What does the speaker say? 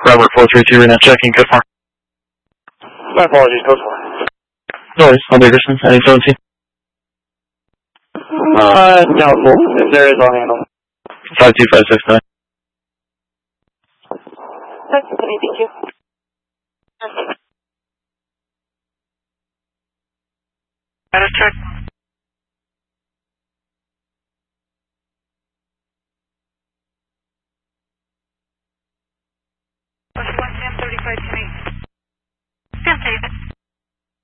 Robert 432, right now checking, code 4. My apologies, code 4. No worries, I'll be distance, I need 17. No, there is on handle. 52569. Thank you. Status check.